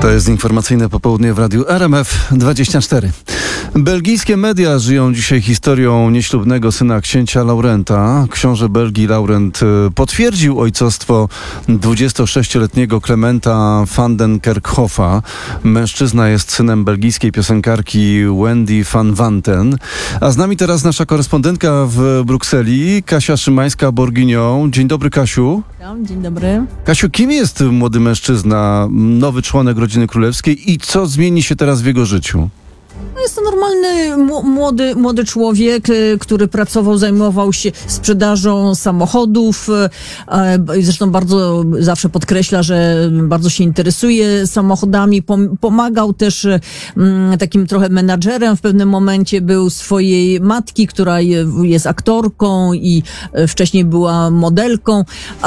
To jest informacyjne popołudnie w radiu RMF24. Belgijskie media żyją dzisiaj historią nieślubnego syna księcia Laurenta. Książę Belgii Laurent potwierdził ojcostwo 26-letniego Klementa van den Kerkhoffa. Mężczyzna jest synem belgijskiej piosenkarki Wendy van Wanten. A z nami teraz nasza korespondentka w Brukseli, Kasia Szymańska-Bourguignon. Dzień dobry, Kasiu. Dzień dobry. Kasiu, kim jest młody mężczyzna, nowy członek rodziny królewskiej i co zmieni się teraz w jego życiu? Jest to normalny, młody człowiek, który pracował, zajmował się sprzedażą samochodów. Zresztą bardzo zawsze podkreśla, że bardzo się interesuje samochodami. Pomagał też takim trochę menadżerem. W pewnym momencie był swojej matki, która jest aktorką i wcześniej była modelką.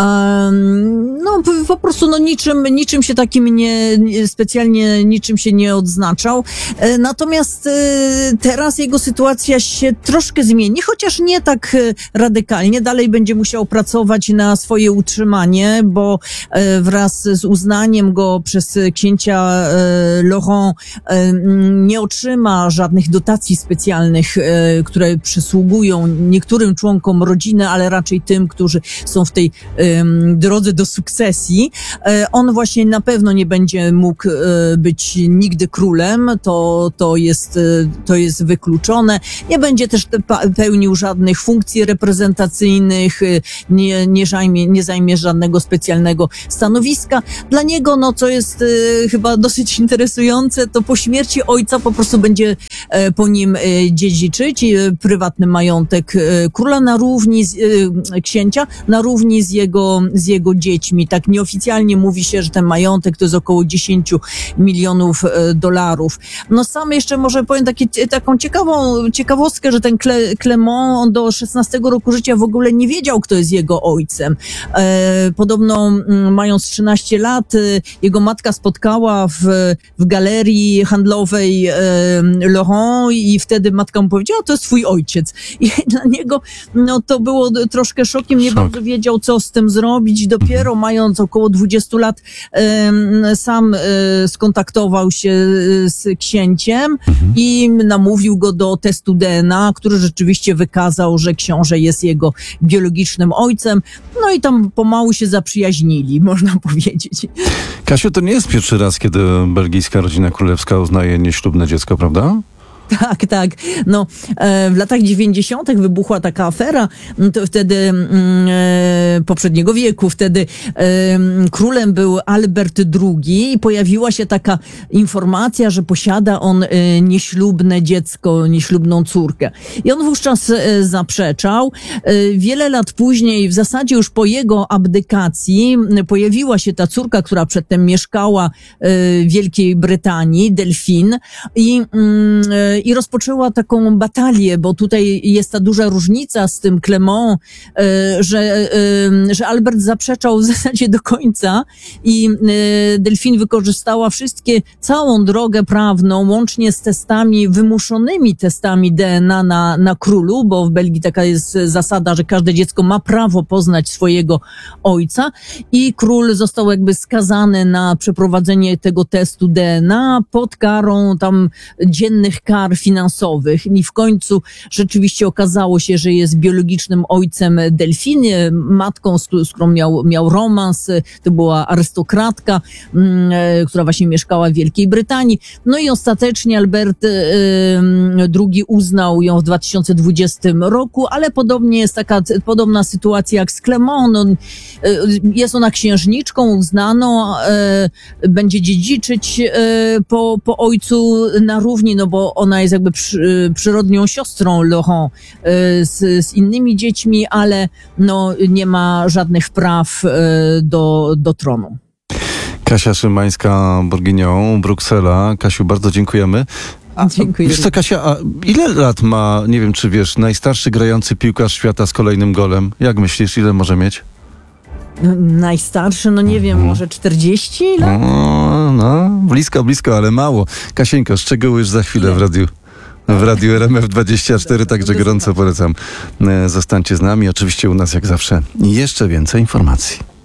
No po prostu niczym się takim specjalnie niczym się nie odznaczał. Natomiast teraz jego sytuacja się troszkę zmieni, chociaż nie tak radykalnie. Dalej będzie musiał pracować na swoje utrzymanie, bo wraz z uznaniem go przez księcia Laurent nie otrzyma żadnych dotacji specjalnych, które przysługują niektórym członkom rodziny, ale raczej tym, którzy są w tej drodze do sukcesji. On właśnie na pewno nie będzie mógł być nigdy królem, to jest wykluczone. Nie będzie też pełnił żadnych funkcji reprezentacyjnych, nie zajmie żadnego specjalnego stanowiska. Dla niego, co jest chyba dosyć interesujące, to po śmierci ojca po prostu będzie po nim dziedziczyć prywatny majątek króla na równi księcia, na równi z jego dziećmi. Tak nieoficjalnie mówi się, że ten majątek to jest około 10 milionów dolarów. Sam jeszcze może powiem taką ciekawostkę, że ten Clement, on do 16 roku życia w ogóle nie wiedział, kto jest jego ojcem. Podobno mając 13 lat, jego matka spotkała w galerii handlowej Laurent i wtedy matka mu powiedziała, to jest twój ojciec. I dla niego to było troszkę szokiem, nie bardzo wiedział, co z tym zrobić. Dopiero mając około 20 lat sam skontaktował się z księciem i namówił go do testu DNA, który rzeczywiście wykazał, że książę jest jego biologicznym ojcem. No i tam pomału się zaprzyjaźnili, można powiedzieć. Kasiu, to nie jest pierwszy raz, kiedy belgijska rodzina królewska uznaje nieślubne dziecko, prawda? Tak. W latach 90. wybuchła taka afera, to wtedy poprzedniego wieku, wtedy królem był Albert II i pojawiła się taka informacja, że posiada on nieślubne dziecko, nieślubną córkę. I on wówczas zaprzeczał. Wiele lat później, w zasadzie już po jego abdykacji, pojawiła się ta córka, która przedtem mieszkała w Wielkiej Brytanii, Delphine, i rozpoczęła taką batalię, bo tutaj jest ta duża różnica z tym Clement, że Albert zaprzeczał w zasadzie do końca i Delphine wykorzystała całą drogę prawną, łącznie z testami, wymuszonymi testami DNA na królu, bo w Belgii taka jest zasada, że każde dziecko ma prawo poznać swojego ojca i król został jakby skazany na przeprowadzenie tego testu DNA pod karą tam dziennych kar finansowych i w końcu rzeczywiście okazało się, że jest biologicznym ojcem Delphine, matką, z którą miał romans, to była arystokratka, która właśnie mieszkała w Wielkiej Brytanii. No i ostatecznie Albert II uznał ją w 2020 roku, ale podobna sytuacja jak z Clement. Jest ona księżniczką uznaną, będzie dziedziczyć po ojcu na równi, bo ona jest jakby przyrodnią siostrą Laurent z innymi dziećmi, ale nie ma żadnych praw do tronu. Kasia Szymańska-Bourguignon, Bruksela. Kasiu, bardzo dziękujemy. Dziękuję. Wiesz co, Kasia, a ile lat ma, nie wiem czy wiesz, najstarszy grający piłkarz świata z kolejnym golem? Jak myślisz, ile może mieć? Najstarszy, nie wiem, może 40 lat? Blisko, ale mało. Kasieńko, szczegóły już za chwilę w radiu RMF24, także gorąco polecam. Zostańcie z nami, oczywiście u nas jak zawsze jeszcze więcej informacji.